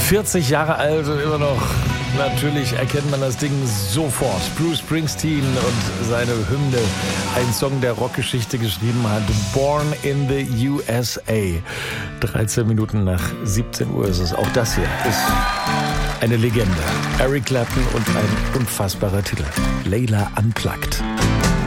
40 Jahre alt und immer noch. Natürlich erkennt man das Ding sofort. Bruce Springsteen und seine Hymne. Ein Song, der Rockgeschichte geschrieben hat. Born in the USA. 13 Minuten nach 17 Uhr ist es. Auch das hier ist eine Legende. Eric Clapton und ein unfassbarer Titel. Layla Unplugged.